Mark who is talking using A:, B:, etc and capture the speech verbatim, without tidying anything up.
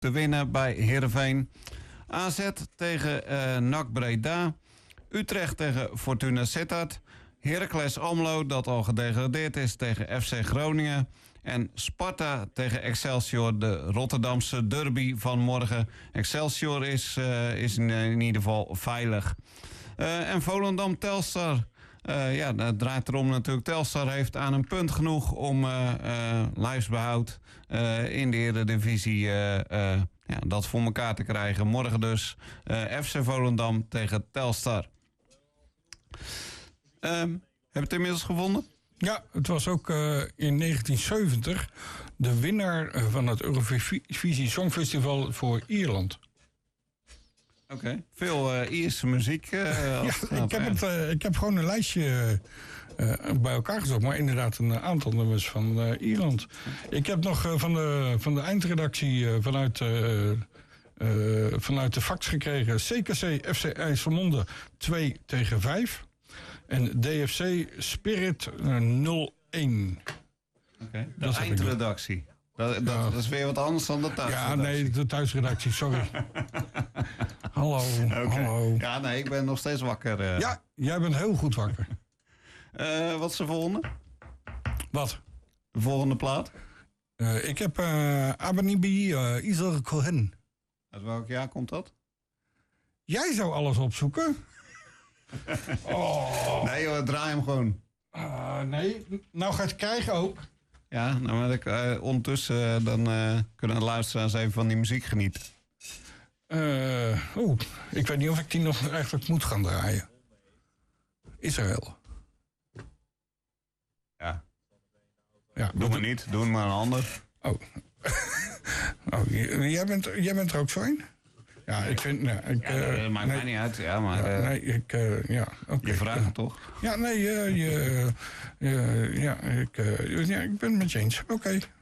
A: te winnen bij Heerenveen. A Z tegen uh, N A C Breda. Utrecht tegen Fortuna Sittard. Heracles Almelo, dat al gedegradeerd is, tegen F C Groningen. En Sparta tegen Excelsior, de Rotterdamse derby van morgen. Excelsior is, uh, is in, in ieder geval veilig. Uh, en Volendam Telstar. Uh, ja, dat draait erom natuurlijk. Telstar heeft aan een punt genoeg om uh, uh, lijfsbehoud uh, in de Eredivisie uh, uh, ja, dat voor elkaar te krijgen. Morgen dus uh, F C Volendam tegen Telstar. Um, heb je het inmiddels gevonden?
B: Ja, het was ook uh, in negentien zeventig de winnaar uh, van het Eurovisie Songfestival voor Ierland.
A: Oké, okay. Veel uh, Ierse muziek. Uh,
B: ja, ik, heb het, uh, ik heb gewoon een lijstje uh, bij elkaar gezocht, maar inderdaad een aantal nummers van uh, Ierland. Ik heb nog uh, van, de, van de eindredactie uh, vanuit, uh, uh, vanuit de fax gekregen. C K C F C IJsselmonde twee tegen vijf. En D F C Spirit uh, nul een.
A: Oké, okay. De eindredactie. Dat, dat, ja. dat is weer wat anders dan de thuisredactie.
B: Ja, nee, de thuisredactie, sorry. Hallo, okay. hallo.
A: Ja, nee, ik ben nog steeds wakker. Uh.
B: Ja, jij bent heel goed wakker.
A: uh, wat is de volgende?
B: Wat?
A: De volgende plaat?
B: Uh, ik heb uh, Abanibi uh, Isel Cohen.
A: Uit welk jaar komt dat?
B: Jij zou alles opzoeken?
A: oh. Nee joh, draai hem gewoon.
B: Uh, nee, nou ga je het krijgen ook.
A: Ja, nou, maar ik, uh, ondertussen uh, dan uh, kunnen de luisteraars even van die muziek genieten.
B: Uh, Oeh, ik weet niet of ik die nog eigenlijk moet gaan draaien. Israël.
A: Ja.
B: ja
A: doe maar het... niet, doe maar een ander.
B: Oh. oh jij, bent, jij bent er ook zo in? Ja, ik vind... Nou, ik,
A: ja, dat
B: uh,
A: maakt
B: nee,
A: mij niet uit, ja, maar...
B: Ja,
A: uh,
B: nee, ik... Uh, ja, okay.
A: Je vraagt het toch?
B: Ja, nee, uh, je, uh, ja, ik, uh, ja, ik ben het met je eens. Oké. Okay.